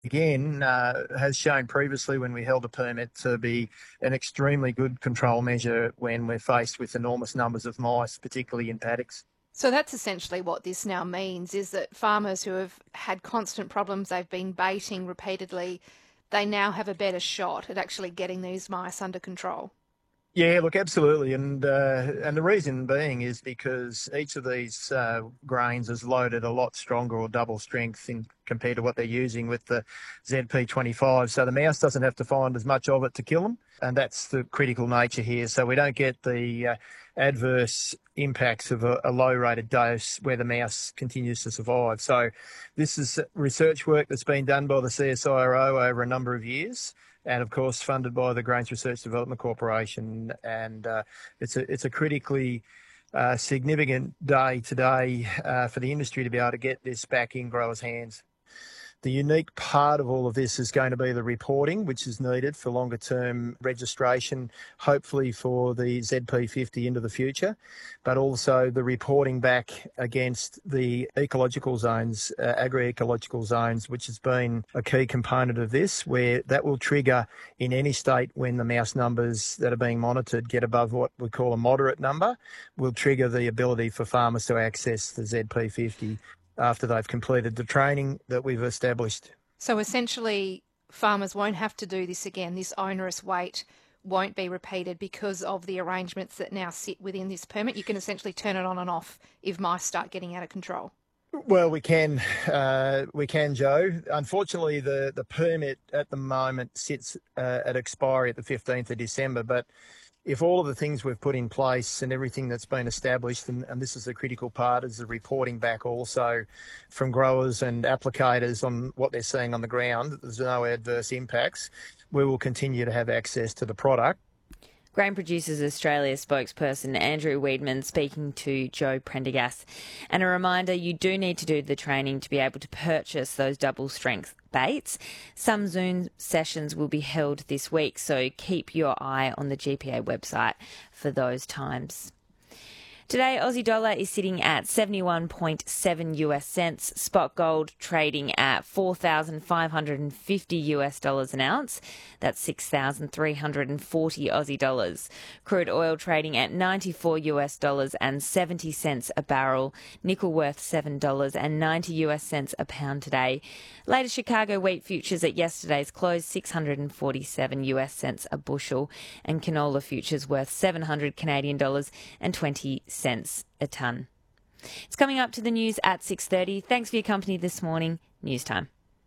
again, has shown previously when we held a permit to be an extremely good control measure when we're faced with enormous numbers of mice, particularly in paddocks. So that's essentially what this now means, is that farmers who have had constant problems, they've been baiting repeatedly, they now have a better shot at actually getting these mice under control. Yeah, look, absolutely, and the reason being is because each of these grains is loaded a lot stronger or double strength in compared to what they're using with the ZP25. So the mouse doesn't have to find as much of it to kill them, and that's the critical nature here. So we don't get the adverse impacts of a low-rated dose where the mouse continues to survive. So this is research work that's been done by the CSIRO over a number of years, and of course funded by the Grains Research Development Corporation. And it's a critically significant day today for the industry to be able to get this back in growers' hands. The unique part of all of this is going to be the reporting, which is needed for longer term registration, hopefully for the ZP50 into the future, but also the reporting back against the ecological zones, agri-ecological zones, which has been a key component of this, where that will trigger in any state when the mouse numbers that are being monitored get above what we call a moderate number, will trigger the ability for farmers to access the ZP50 after they've completed the training that we've established. So essentially, farmers won't have to do this again. This onerous wait won't be repeated because of the arrangements that now sit within this permit. You can essentially turn it on and off if mice start getting out of control. Well, we can, Joe. Unfortunately, the permit at the moment sits at expiry at the 15th of December, but if all of the things we've put in place and everything that's been established, and this is a critical part, is the reporting back also from growers and applicators on what they're seeing on the ground, that there's no adverse impacts, we will continue to have access to the product. Grain Producers Australia spokesperson Andrew Weedman speaking to Joe Prendergast. And a reminder, you do need to do the training to be able to purchase those double strength baits. Some Zoom sessions will be held this week, so keep your eye on the GPA website for those times. Today, Aussie dollar is sitting at 71.7 US cents. Spot gold trading at $4,550 US dollars an ounce. That's 6,340 Aussie dollars. Crude oil trading at 94 US dollars and 70 cents a barrel. Nickel worth $7 and 90 US cents a pound today. Latest Chicago wheat futures at yesterday's close, 647 US cents a bushel, and canola futures worth 700 Canadian dollars and 20 cents a tonne. It's coming up to the news at 6:30. Thanks for your company this morning. News time.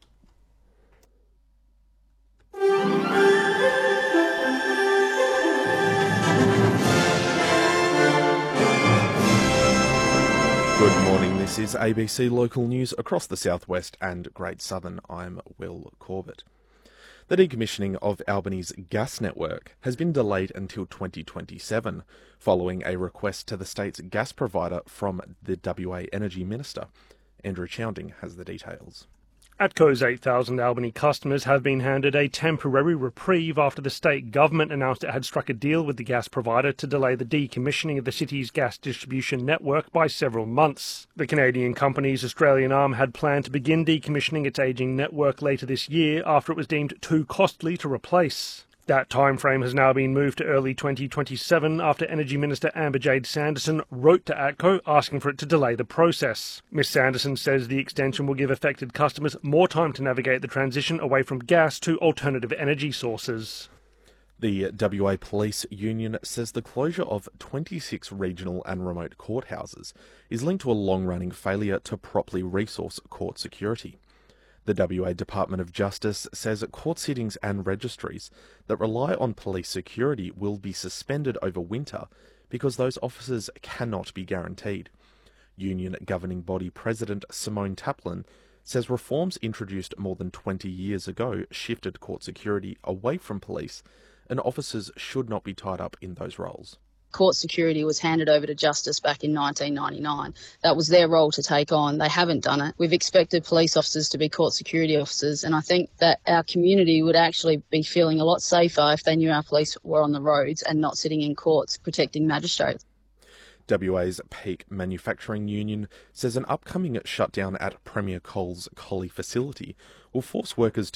Good morning, this is ABC Local News across the southwest and Great Southern. I'm Will Corbett. The decommissioning of Albany's gas network has been delayed until 2027, following a request to the state's gas provider from the WA Energy Minister. Andrew Chowding has the details. ATCO's 8,000 Albany customers have been handed a temporary reprieve after the state government announced it had struck a deal with the gas provider to delay the decommissioning of the city's gas distribution network by several months. The Canadian company's Australian arm had planned to begin decommissioning its ageing network later this year after it was deemed too costly to replace. That timeframe has now been moved to early 2027 after Energy Minister Amber Jade Sanderson wrote to ATCO asking for it to delay the process. Ms Sanderson says the extension will give affected customers more time to navigate the transition away from gas to alternative energy sources. The WA Police Union says the closure of 26 regional and remote courthouses is linked to a long-running failure to properly resource court security. The WA Department of Justice says court sittings and registries that rely on police security will be suspended over winter because those officers cannot be guaranteed. Union Governing Body President Simone Taplin says reforms introduced more than 20 years ago shifted court security away from police, and officers should not be tied up in those roles. Court security was handed over to Justice back in 1999. That was their role to take on. They haven't done it. We've expected police officers to be court security officers, and I think that our community would actually be feeling a lot safer if they knew our police were on the roads and not sitting in courts protecting magistrates. WA's Peak Manufacturing Union says an upcoming shutdown at Premier Coal's Collie facility will force workers